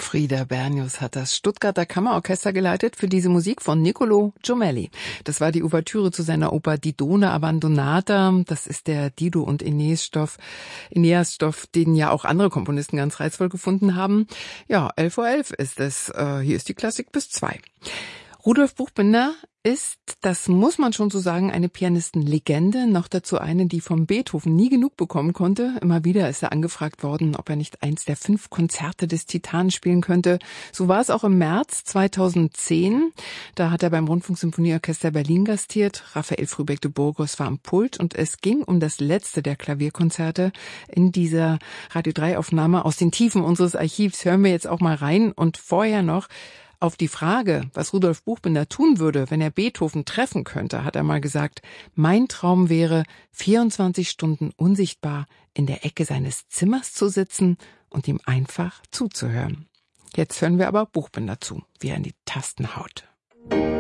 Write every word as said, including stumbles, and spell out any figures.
Frieder Bernius hat das Stuttgarter Kammerorchester geleitet für diese Musik von Niccolò Jommelli. Das war die Ouvertüre zu seiner Oper Didone Abbandonata. Das ist der Dido und Aeneas-Stoff, Aeneas-Stoff, den ja auch andere Komponisten ganz reizvoll gefunden haben. Ja, elf Uhr elf ist es. Äh, hier ist die Klassik bis zwei. Rudolf Buchbinder ist, das muss man schon so sagen, eine Pianistenlegende, noch dazu eine, die vom Beethoven nie genug bekommen konnte. Immer wieder ist er angefragt worden, ob er nicht eins der fünf Konzerte des Titanen spielen könnte. So war es auch im März zweitausendzehn. Da hat er beim Rundfunksymphonieorchester Berlin gastiert. Raphael Frühbeck de Burgos war am Pult und es ging um das letzte der Klavierkonzerte in dieser Radio drei Aufnahme aus den Tiefen unseres Archivs. Hören wir jetzt auch mal rein und vorher noch auf die Frage, was Rudolf Buchbinder tun würde, wenn er Beethoven treffen könnte, hat er mal gesagt, mein Traum wäre, vierundzwanzig Stunden unsichtbar in der Ecke seines Zimmers zu sitzen und ihm einfach zuzuhören. Jetzt hören wir aber Buchbinder zu, wie er in die Tasten haut.